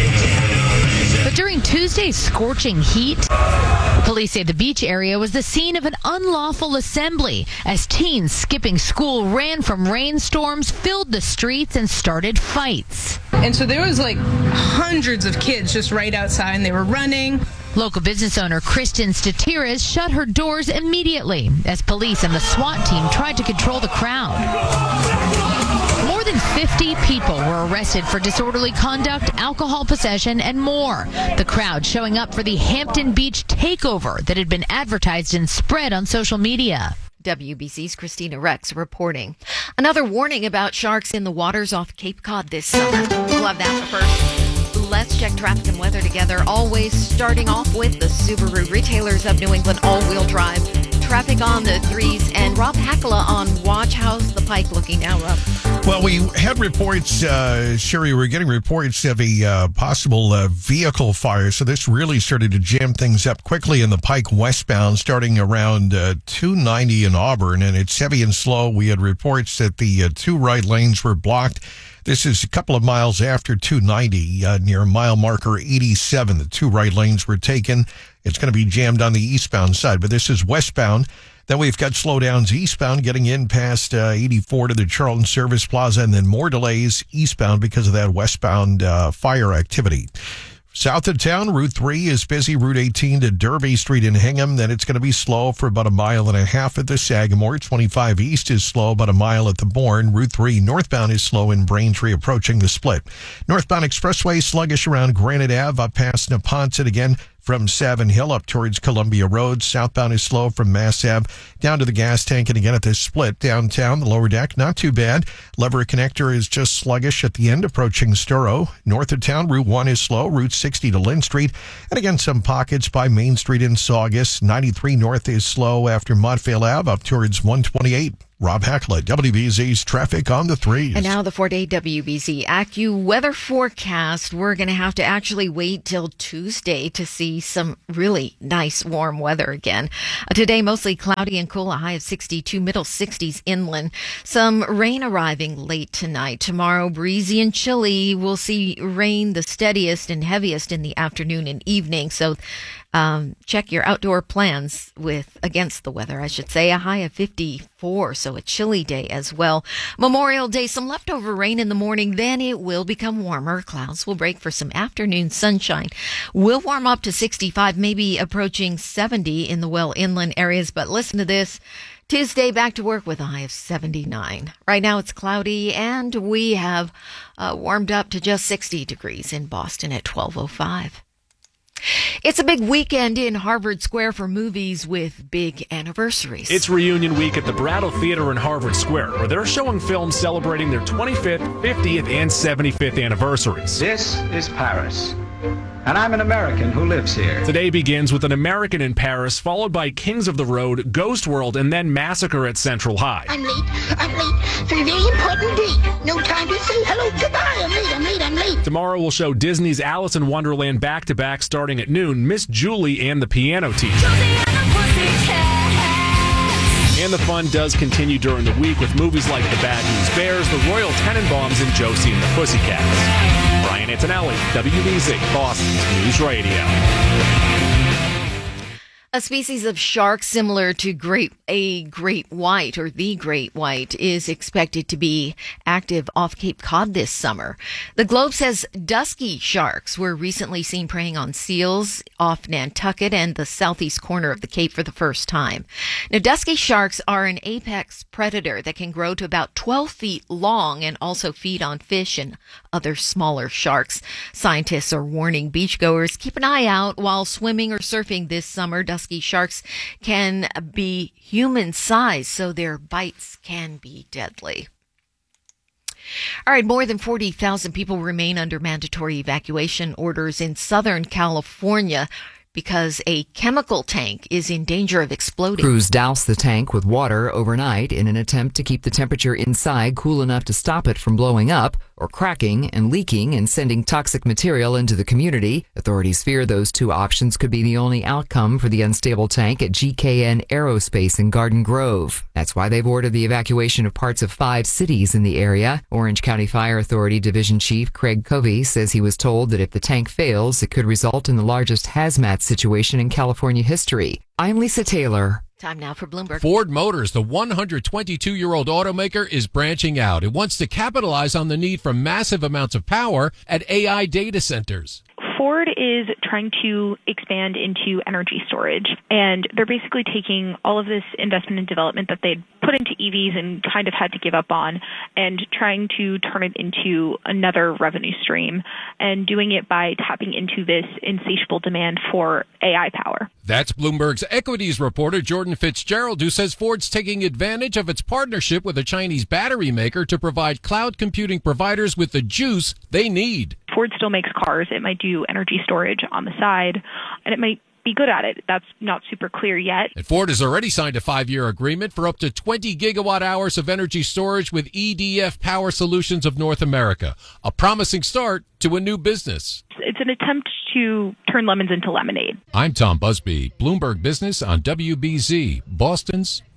But during Tuesday's scorching heat, police say the beach area was the scene of an unlawful assembly as teens skipping school ran from rainstorms, filled the streets, and started fights. And so there was like hundreds of kids just right outside, and they were running. Local business owner Kristen Statiras shut her doors immediately as police and the SWAT team tried to control the crowd. More than fifty people were arrested for disorderly conduct, alcohol possession, and more. The crowd showing up for the Hampton Beach takeover that had been advertised and spread on social media. W B C's Christina Rex reporting. Another warning about sharks in the waters off Cape Cod this summer. We'll have that first. Let's check traffic and weather together. Always starting off with the Subaru Retailers of New England all-wheel drive. Traffic on the threes, and Rob Hakala on watch. How's the Pike looking now, Rob? Well, we had reports, uh, Sherry, we were getting reports of a uh, possible uh, vehicle fire, so this really started to jam things up quickly in the Pike westbound, starting around uh, two ninety in Auburn, and it's heavy and slow. We had reports that the uh, two right lanes were blocked. This is a couple of miles after two ninety, uh, near mile marker eighty-seven. The two right lanes were taken. It's going to be jammed on the eastbound side, but this is westbound. Then we've got slowdowns eastbound getting in past uh, eighty-four to the Charlton Service Plaza, and then more delays eastbound because of that westbound uh, fire activity. South of town, Route three is busy. Route eighteen to Derby Street in Hingham. Then it's going to be slow for about a mile and a half at the Sagamore. twenty-five East is slow, about a mile at the Bourne. Route three northbound is slow in Braintree approaching the split. Northbound expressway sluggish around Granite Ave up past Neponset again. From Savin Hill up towards Columbia Road. Southbound is slow from Mass Ave down to the gas tank and again at this split. Downtown, the lower deck, not too bad. Lever Connector is just sluggish at the end approaching Sturo. North of town, Route one is slow. Route sixty to Lynn Street. And again, some pockets by Main Street in Saugus. ninety-three North is slow after Montvale Ave up towards one twenty-eight. Rob Hackla, W B Z's Traffic on the Threes. And now the four-day W B Z AccuWeather forecast. We're going to have to actually wait till Tuesday to see some really nice warm weather again. Uh, today, mostly cloudy and cool, a high of sixty-two, middle sixties inland. Some rain arriving late tonight. Tomorrow, breezy and chilly. We'll see rain the steadiest and heaviest in the afternoon and evening. So Um, check your outdoor plans with against the weather, I should say. A high of fifty-four, so a chilly day as well. Memorial Day, some leftover rain in the morning, then it will become warmer. Clouds will break for some afternoon sunshine. We'll warm up to sixty-five, maybe approaching seventy in the well inland areas. But listen to this. Tuesday, back to work with a high of seventy-nine. Right now it's cloudy, and we have uh, warmed up to just sixty degrees in Boston at twelve oh five. It's a big weekend in Harvard Square for movies with big anniversaries. It's reunion week at the Brattle Theater in Harvard Square, where they're showing films celebrating their twenty-fifth, fiftieth, and seventy-fifth anniversaries. This is Paris, and I'm an American who lives here. Today begins with An American in Paris, followed by Kings of the Road, Ghost World, and then Massacre at Central High. I'm late. I'm late for a very important date. No time to say hello. Goodbye. I'm late. I'm late. I'm late. Tomorrow we'll show Disney's Alice in Wonderland back-to-back starting at noon, Miss Julie and the Piano Teacher. And the fun does continue during the week with movies like The Bad News Bears, The Royal Tenenbaums, and Josie and the Pussycats. Brian Antonelli, W B Z, Boston's News Radio. A species of shark similar to great, a great white or the great white is expected to be active off Cape Cod this summer. The Globe says dusky sharks were recently seen preying on seals off Nantucket and the southeast corner of the Cape for the first time. Now, dusky sharks are an apex predator that can grow to about twelve feet long and also feed on fish and other smaller sharks. Scientists are warning beachgoers, keep an eye out while swimming or surfing this summer. Dusky sharks can be human-sized, so their bites can be deadly. All right, more than forty thousand people remain under mandatory evacuation orders in Southern California because a chemical tank is in danger of exploding. Crews douse the tank with water overnight in an attempt to keep the temperature inside cool enough to stop it from blowing up or cracking and leaking and sending toxic material into the community. Authorities fear those two options could be the only outcome for the unstable tank at G K N Aerospace in Garden Grove. That's why they've ordered the evacuation of parts of five cities in the area. Orange County Fire Authority Division Chief Craig Covey says he was told that if the tank fails, it could result in the largest hazmat situation in California history. I'm Lisa Taylor. Time now for Bloomberg. Ford Motors, the one hundred twenty-two-year-old automaker, is branching out. It wants to capitalize on the need for massive amounts of power at A I data centers. Ford is trying to expand into energy storage, and they're basically taking all of this investment and development that they'd put into E Vs and kind of had to give up on and trying to turn it into another revenue stream and doing it by tapping into this insatiable demand for A I power. That's Bloomberg's equities reporter Jordan Fitzgerald, who says Ford's taking advantage of its partnership with a Chinese battery maker to provide cloud computing providers with the juice they need. Ford still makes cars. It might do energy storage on the side, and it might be good at it. That's not super clear yet. And Ford has already signed a five-year agreement for up to twenty gigawatt hours of energy storage with E D F Power Solutions of North America, a promising start to a new business. It's an attempt to turn lemons into lemonade. I'm Tom Busby, Bloomberg Business on W B Z, Boston's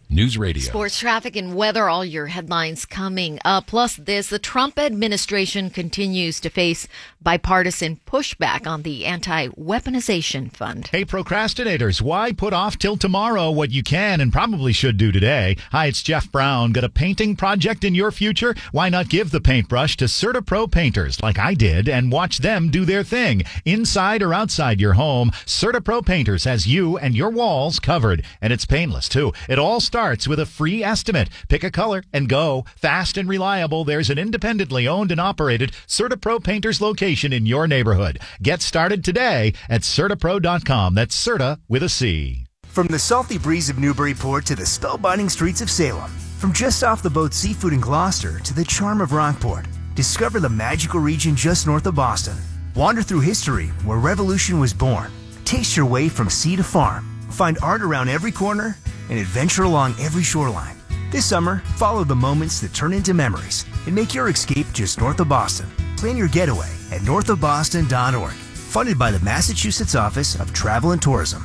News Radio. Sports, traffic, and weather, all your headlines coming up. Plus this, the Trump administration continues to face bipartisan pushback on the anti-weaponization fund. Hey, procrastinators, why put off till tomorrow what you can and probably should do today? Hi, it's Jeff Brown. Got a painting project in your future? Why not give the paintbrush to CertaPro painters like I did and watch them do their thing? Inside or outside your home, CertaPro Painters has you and your walls covered. And it's painless, too. It all starts starts with a free estimate. Pick a color and go. Fast and reliable. There's an independently owned and operated CertaPro Painters location in your neighborhood. Get started today at Certapro dot com. That's Certa with a C. From the salty breeze of Newburyport to the spellbinding streets of Salem, from just off the boat seafood in Gloucester to the charm of Rockport, discover the magical region just north of Boston. Wander through history where revolution was born. Taste your way from sea to farm. Find art around every corner and adventure along every shoreline. This summer, follow the moments that turn into memories and make your escape just north of Boston. Plan your getaway at north of boston dot org. Funded by the Massachusetts Office of Travel and Tourism.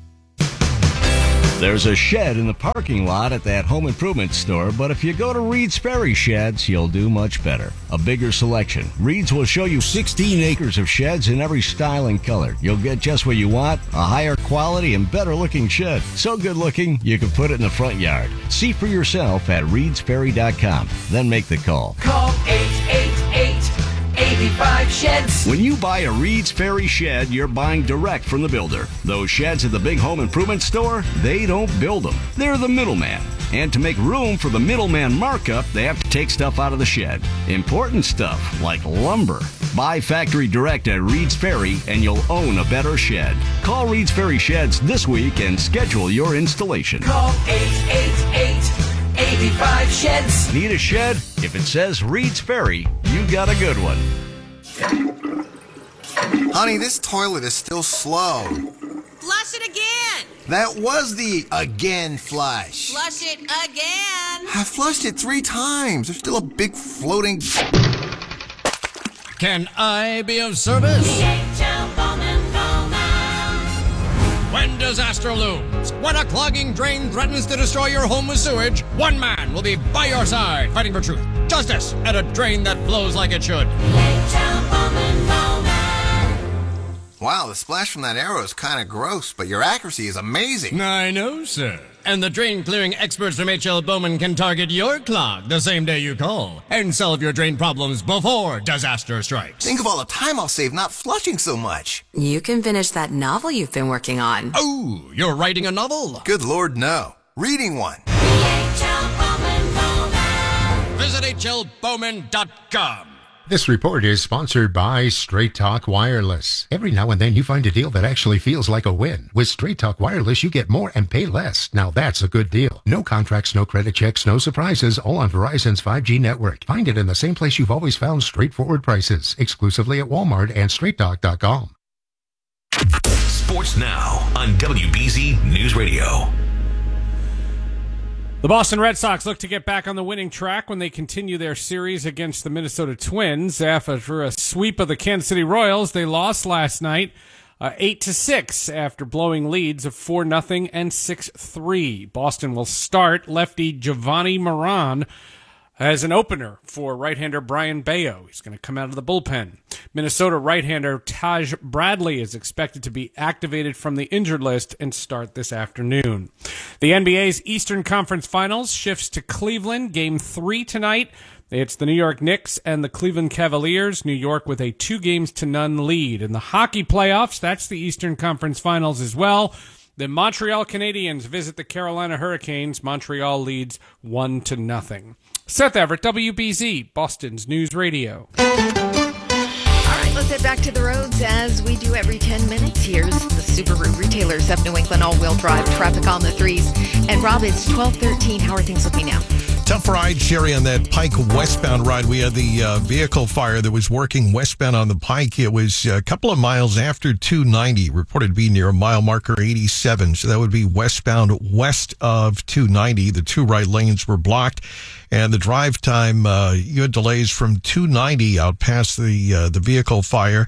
There's a shed in the parking lot at that home improvement store, but if you go to Reed's Ferry Sheds, you'll do much better. A bigger selection. Reed's will show you sixteen acres of sheds in every style and color. You'll get just what you want, a higher quality and better looking shed. So good looking, you can put it in the front yard. See for yourself at reeds ferry dot com. Then make the call. Call eight eight eight, eight five, sheds. When you buy a Reed's Ferry shed, you're buying direct from the builder. Those sheds at the big home improvement store, they don't build them. They're the middleman. And to make room for the middleman markup, they have to take stuff out of the shed. Important stuff like lumber. Buy factory direct at Reed's Ferry and you'll own a better shed. Call Reed's Ferry Sheds this week and schedule your installation. Call eight eight eight, eight five, sheds. Need a shed? If it says Reed's Ferry, you got a good one. Honey, this toilet is still slow. Flush it again. That was the again flush. Flush it again. I flushed it three times. There's still a big floating... Can I be of service? D H L Bowman Bowman. When disaster looms, when a clogging drain threatens to destroy your home with sewage, one man will be by your side fighting for truth, justice, and a drain that flows like it should. D H L Bowman Bowman. Wow, the splash from that arrow is kind of gross, but your accuracy is amazing. I know, sir. And the drain clearing experts from H L Bowman can target your clog the same day you call and solve your drain problems before disaster strikes. Think of all the time I'll save not flushing so much. You can finish that novel you've been working on. Oh, you're writing a novel? Good Lord, no. Reading one. D H L Bowman Bowman. Visit H L Bowman dot com. This report is sponsored by Straight Talk Wireless. Every now and then you find a deal that actually feels like a win. With Straight Talk Wireless, you get more and pay less. Now that's a good deal. No contracts, no credit checks, no surprises, all on Verizon's five G network. Find it in the same place you've always found straightforward prices, exclusively at Walmart and straight talk dot com. Sports Now on W B Z News Radio. The Boston Red Sox look to get back on the winning track when they continue their series against the Minnesota Twins. After a sweep of the Kansas City Royals, they lost last night uh, eight to six after blowing leads of four nothing and six three. Boston will start lefty Giovanni Moran as an opener for right-hander Brian Bayo. He's going to come out of the bullpen. Minnesota right-hander Taj Bradley is expected to be activated from the injured list and start this afternoon. The N B A's Eastern Conference Finals shifts to Cleveland. Game three tonight. It's the New York Knicks and the Cleveland Cavaliers. New York with a two games to none lead. In the hockey playoffs, that's the Eastern Conference Finals as well. The Montreal Canadiens visit the Carolina Hurricanes. Montreal leads one to nothing. Seth Everett, W B Z, Boston's News Radio. All right, let's head back to the roads as we do every ten minutes. Here's the Subaru Retailers of New England all-wheel drive traffic on the threes. And Rob, it's twelve thirteen. How are things looking now? Tough ride, Sherry, on that Pike westbound ride. We had the uh, vehicle fire that was working westbound on the Pike. It was a couple of miles after two ninety, reported to be near a mile marker eighty-seven. So that would be westbound west of two ninety. The two right lanes were blocked. And the drive time, uh, you had delays from two ninety out past the uh, the vehicle fire.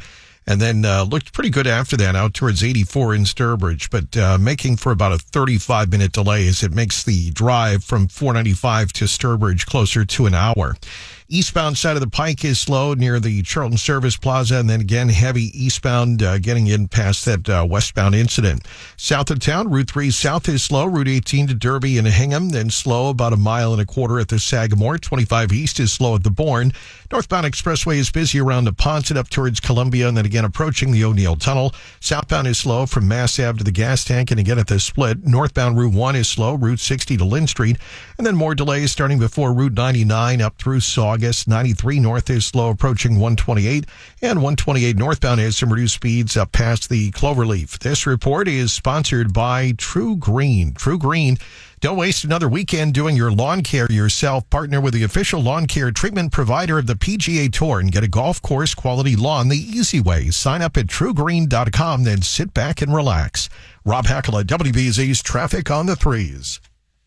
And then uh, looked pretty good after that, out towards eighty-four in Sturbridge, but uh, making for about a thirty-five minute delay as it makes the drive from four ninety-five to Sturbridge closer to an hour. Eastbound side of the Pike is slow near the Charlton Service Plaza, and then again heavy eastbound uh, getting in past that uh, westbound incident. South of town, Route three south is slow, Route eighteen to Derby and Hingham, then slow about a mile and a quarter at the Sagamore. twenty-five east is slow at the Bourne. Northbound expressway is busy around the Ponset up towards Columbia, and then again approaching the O'Neill Tunnel. Southbound is slow from Mass Ave to the gas tank, and again at the split. Northbound Route one is slow, Route sixty to Lynn Street, and then more delays starting before Route ninety-nine up through Saugus. ninety-three north is slow approaching one twenty-eight, and one twenty-eight northbound has some reduced speeds up past the Cloverleaf. This report is sponsored by True Green. True Green. Don't waste another weekend doing your lawn care yourself. Partner with the official lawn care treatment provider of the P G A Tour and get a golf course quality lawn the easy way. Sign up at true green dot com, then sit back and relax. Rob Hackela, W B Z's Traffic on the Threes.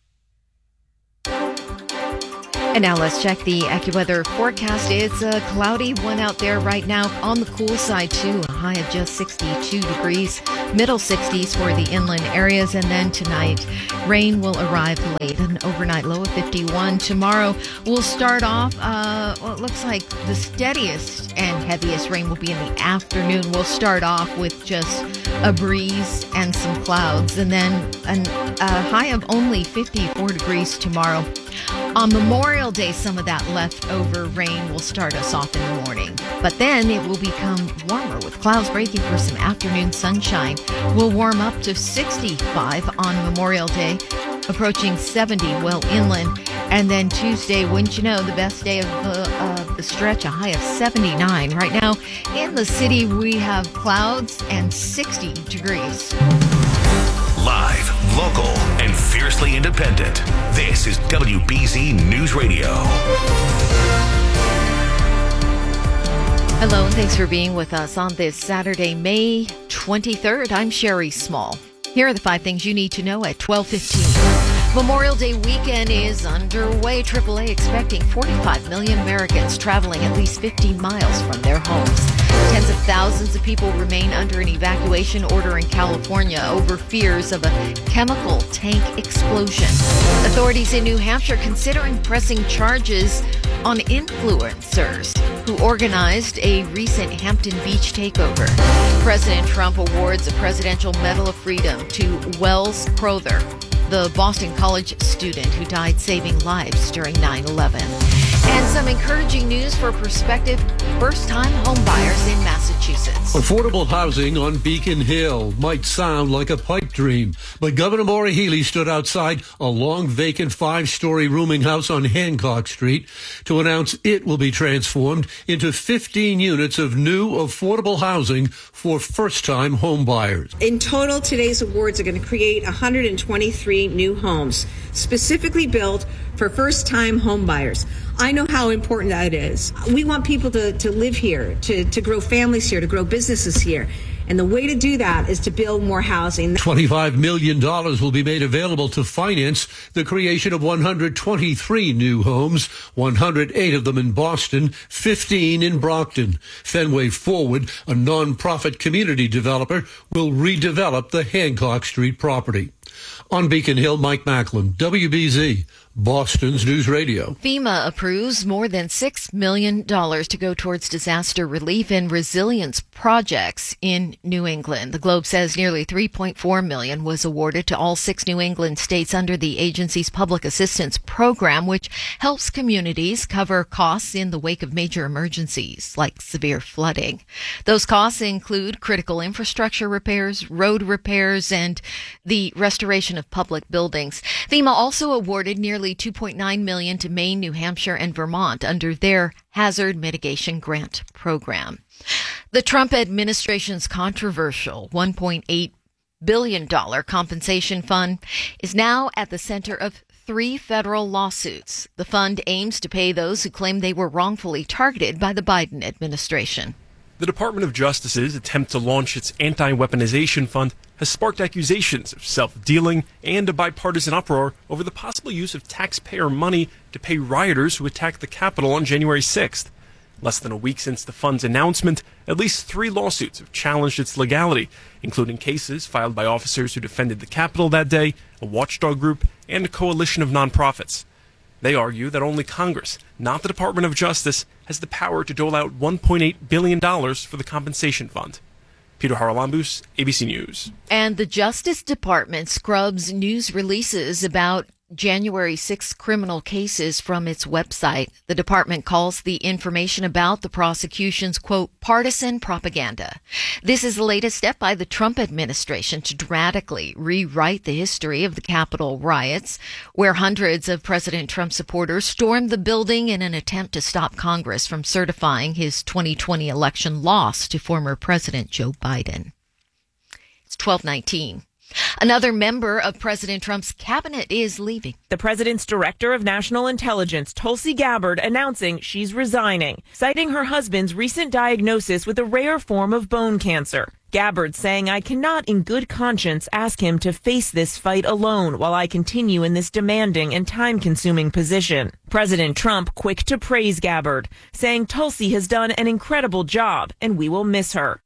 And now let's check the AccuWeather forecast. It's a cloudy one out there right now. On the cool side, too, a high of just sixty-two degrees, middle sixties for the inland areas. And then tonight, rain will arrive late, an overnight low of fifty-one. Tomorrow, we'll start off, uh, well, it looks like the steadiest and heaviest rain will be in the afternoon. We'll start off with just a breeze and some clouds, and then an, a high of only fifty-four degrees tomorrow. On Memorial Day, some of that leftover rain will start us off in the morning. But then it will become warmer with clouds breaking for some afternoon sunshine. We'll warm up to sixty-five on Memorial Day, approaching seventy well inland. And then Tuesday, wouldn't you know, the best day of the, uh, the stretch, a high of seventy-nine. Right now in the city, we have clouds and sixty degrees. Live, local, and fiercely independent. This is W B Z News Radio. Hello, and thanks for being with us on this Saturday, May twenty-third. I'm Sherry Small. Here are the five things you need to know at twelve fifteen. Memorial Day weekend is underway. triple A expecting forty-five million Americans traveling at least fifteen miles from their homes. Tens of thousands of people remain under an evacuation order in California over fears of a chemical tank explosion. Authorities in New Hampshire considering pressing charges on influencers who organized a recent Hampton Beach takeover. President Trump awards a Presidential Medal of Freedom to Wells Crowther, the Boston College student who died saving lives during nine eleven. And some encouraging news for prospective first-time homebuyers in Massachusetts. Affordable housing on Beacon Hill might sound like a pipe dream, but Governor Maura Healey stood outside a long vacant five-story rooming house on Hancock Street to announce it will be transformed into fifteen units of new affordable housing for first-time homebuyers. In total, today's awards are going to create one hundred twenty-three new homes specifically built for first-time homebuyers. I know how important that is. We want people to, to live here, to, to grow families here, to grow businesses here. And the way to do that is to build more housing. twenty-five million dollars will be made available to finance the creation of one hundred twenty-three new homes, one hundred eight of them in Boston, fifteen in Brockton. Fenway Forward, a nonprofit community developer, will redevelop the Hancock Street property. On Beacon Hill, Mike Macklin, W B Z, Boston's News Radio. FEMA approves more than six million dollars to go towards disaster relief and resilience projects in New England. The Globe says nearly three point four million dollars was awarded to all six New England states under the agency's public assistance program, which helps communities cover costs in the wake of major emergencies like severe flooding. Those costs include critical infrastructure repairs, road repairs, and the restoration of public buildings. FEMA also awarded nearly two point nine million dollars to Maine, New Hampshire, and Vermont under their Hazard Mitigation Grant Program. The Trump administration's controversial one point eight billion dollars compensation fund is now at the center of three federal lawsuits. The fund aims to pay those who claim they were wrongfully targeted by the Biden administration. The Department of Justice's attempt to launch its anti-weaponization fund has sparked accusations of self-dealing and a bipartisan uproar over the possible use of taxpayer money to pay rioters who attacked the Capitol on January sixth. Less than a week since the fund's announcement, at least three lawsuits have challenged its legality, including cases filed by officers who defended the Capitol that day, a watchdog group, and a coalition of nonprofits. They argue that only Congress, not the Department of Justice, has the power to dole out one point eight billion dollars for the compensation fund. Peter Haralambous, A B C News. And the Justice Department scrubs news releases about January sixth criminal cases from its website. The department calls the information about the prosecution's, quote, partisan propaganda. This is the latest step by the Trump administration to dramatically rewrite the history of the Capitol riots, where hundreds of President Trump supporters stormed the building in an attempt to stop Congress from certifying his twenty twenty election loss to former President Joe Biden. It's twelve nineteen. Another member of President Trump's cabinet is leaving. The president's director of national intelligence, Tulsi Gabbard, announcing she's resigning, citing her husband's recent diagnosis with a rare form of bone cancer. Gabbard saying, I cannot in good conscience ask him to face this fight alone while I continue in this demanding and time-consuming position. President Trump quick to praise Gabbard, saying Tulsi has done an incredible job and we will miss her.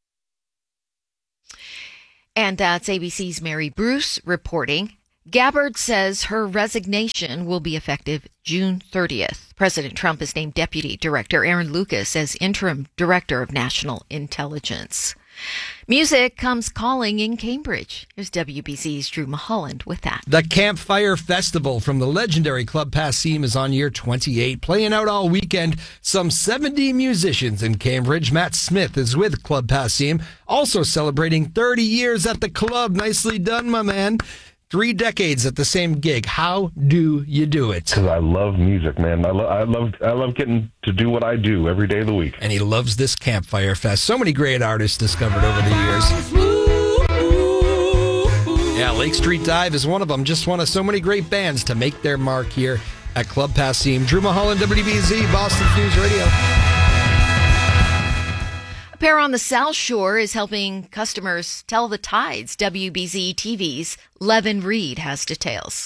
And that's A B C's Mary Bruce reporting. Gabbard says her resignation will be effective June thirtieth. President Trump has named Deputy Director Aaron Lucas as Interim Director of National Intelligence. Music comes calling in Cambridge. Here's W B C's Drew Mulholland with that. The Campfire Festival from the legendary Club Passim is on year twenty-eight, playing out all weekend. Some seventy musicians in Cambridge. Matt Smith is with Club Passim, also celebrating thirty years at the club. Nicely done, my man. Three decades at the same gig. How do you do it? Because I love music, man. I, lo- I love I love getting to do what I do every day of the week. And he loves this Campfire Fest. So many great artists discovered over the years. Yeah, Lake Street Dive is one of them. Just one of so many great bands to make their mark here at Club Passim. Drew Mulholland, W B Z, Boston News Radio. Pair on the South Shore is helping customers tell the tides. W B Z T V's Levin Reed has details.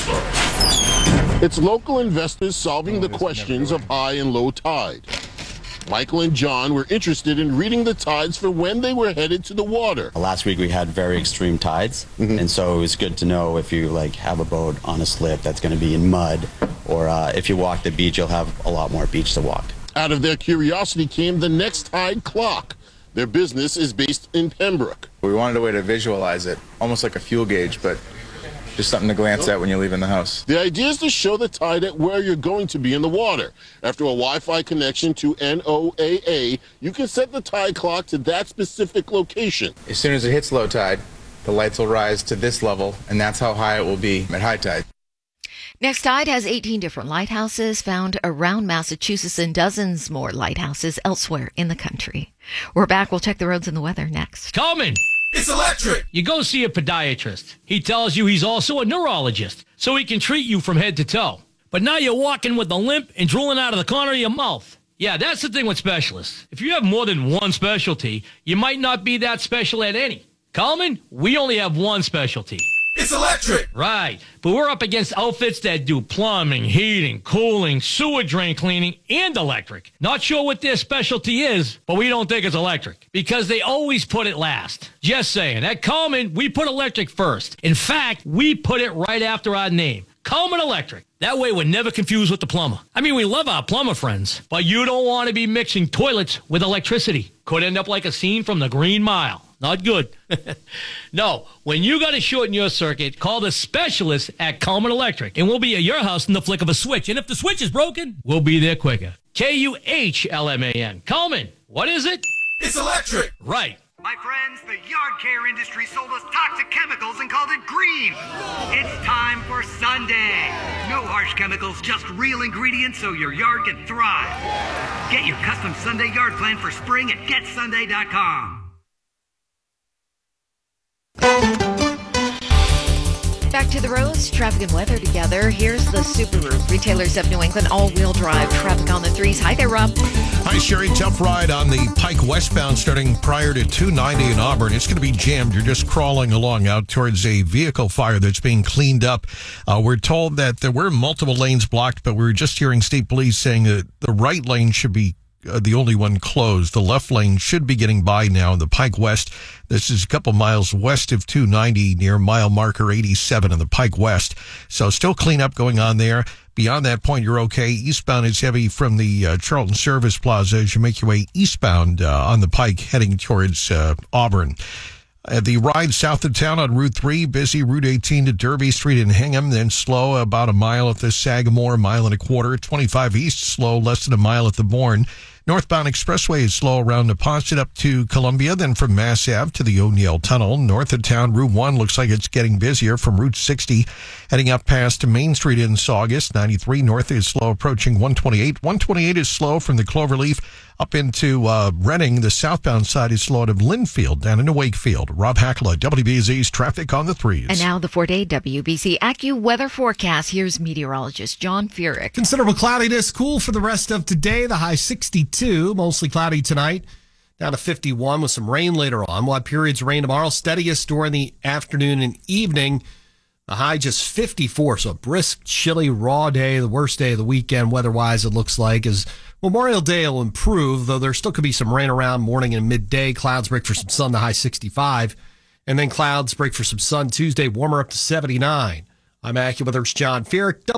It's local investors solving the questions of high and low tide. Michael and John were interested in reading the tides for when they were headed to the water. Last week we had very extreme tides, mm-hmm. and so it was good to know if you like have a boat on a slip that's going to be in mud, or uh, if you walk the beach, you'll have a lot more beach to walk. Out of their curiosity came the Next Tide Clock. Their business is based in Pembroke. We wanted a way to visualize it, almost like a fuel gauge, but just something to glance at when you're leaving the house. The idea is to show the tide at where you're going to be in the water. After a Wi-Fi connection to N O A A, you can set the tide clock to that specific location. As soon as it hits low tide, the lights will rise to this level, and that's how high it will be at high tide. Next Tide has eighteen different lighthouses found around Massachusetts and dozens more lighthouses elsewhere in the country. We're back. We'll check the roads and the weather next. Coleman! It's electric! You go see a podiatrist. He tells you he's also a neurologist, so he can treat you from head to toe. But now you're walking with a limp and drooling out of the corner of your mouth. Yeah, that's the thing with specialists. If you have more than one specialty, you might not be that special at any. Coleman, we only have one specialty. It's electric! Right, but we're up against outfits that do plumbing, heating, cooling, sewer drain cleaning, and electric. Not sure what their specialty is, but we don't think it's electric, because they always put it last. Just saying, at Coleman, we put electric first. In fact, we put it right after our name. Coleman Electric. That way we're never confused with the plumber. I mean, we love our plumber friends, but you don't want to be mixing toilets with electricity. Could end up like a scene from the Green Mile. Not good. No, when you got a short in your circuit, call the specialist at Coleman Electric, and we'll be at your house in the flick of a switch. And if the switch is broken, we'll be there quicker. K U H L M A N. Coleman, what is it? It's electric. Right. My friends, the yard care industry sold us toxic chemicals and called it green. It's time for Sunday. No harsh chemicals, just real ingredients so your yard can thrive. Get your custom Sunday yard plan for spring at get sunday dot com. Back to the roads, traffic and weather together. Here's the Subaru. Retailers of New England, all-wheel drive traffic on the threes. Hi there, Rob. Hi, Sherry. Tough ride on the Pike westbound starting prior to two ninety in Auburn. It's going to be jammed. You're just crawling along out towards a vehicle fire that's being cleaned up. Uh, we're told that there were multiple lanes blocked, but we were just hearing state police saying that the right lane should be uh, the only one closed. The left lane should be getting by now in the Pike West. This is a couple miles west of two ninety near mile marker eighty-seven in the Pike West. So still cleanup going on there. Beyond that point, you're okay. Eastbound is heavy from the uh, Charlton Service Plaza as you make your way eastbound uh, on the Pike heading towards uh, Auburn. Uh, the ride south of town on Route three, busy Route eighteen to Derby Street in Hingham, then slow about a mile at the Sagamore, a mile and a quarter. twenty-five east, slow less than a mile at the Bourne. Northbound Expressway is slow around Neponset up to Columbia, then from Mass Ave to the O'Neill Tunnel. North of town, Route one looks like it's getting busier from Route sixty, heading up past Main Street in Saugus. ninety-three north is slow approaching one twenty-eight. one twenty-eight is slow from the Cloverleaf up into uh, Reading. The southbound side is slow out of Linfield down into Wakefield. Rob Hackla, W B Z's Traffic on the Threes. And now the four-day W B Z AccuWeather forecast. Here's meteorologist John Furyk. Considerable cloudiness, cool for the rest of today. The high sixty-two, mostly cloudy tonight, down to fifty-one with some rain later on. We'll have periods of rain tomorrow, steadiest during the afternoon and evening. The high just fifty-four, so a brisk, chilly, raw day, the worst day of the weekend weather-wise, it looks like, as Memorial Day will improve, though there still could be some rain around morning and midday. Clouds break for some sun, the high sixty-five, and then clouds break for some sun Tuesday, warmer up to seventy-nine. I'm AccuWeather's John Furyk.